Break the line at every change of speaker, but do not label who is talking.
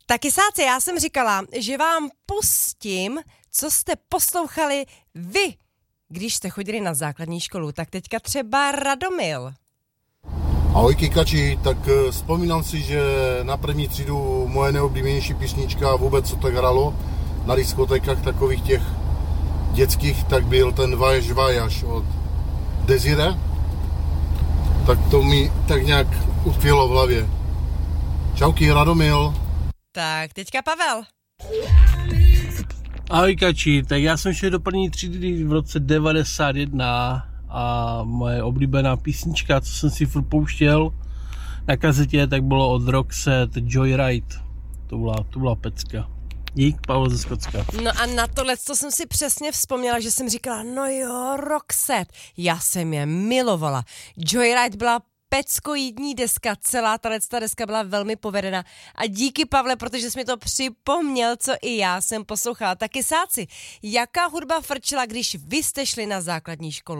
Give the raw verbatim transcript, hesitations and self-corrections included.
Taky sáci, já jsem říkala, že vám pustím, co jste poslouchali vy, když jste chodili na základní školu. Tak teďka třeba Radomil.
Ahoj Kikači, tak vzpomínám si, že na první třídu moje nejoblíbenější písnička vůbec, co to hralo na diskotékách takových těch dětských, tak byl ten Vajaž Vajaž od Desire. Tak to mi tak nějak utkvělo v hlavě. Čauky, Radomil.
Tak, teďka Pavel.
Ahoj Kači, tak já jsem šel do první třídy v roce devadesát jedna a moje oblíbená písnička, co jsem si furt pouštěl na kazetě, tak bylo od Roxette Joyride. To byla, to byla pecka. Dík, Pavel ze Skotska.
No a na tohle to jsem si přesně vzpomněla, že jsem říkala, no jo, Roxette, já jsem je milovala. Joyride byla peckojídní deska, celá ta deska byla velmi povedená. A díky, Pavle, protože jsi mi to připomněl, co i já jsem poslouchala. Taky sáci, jaká hudba frčela, když vy jste šli na základní školu?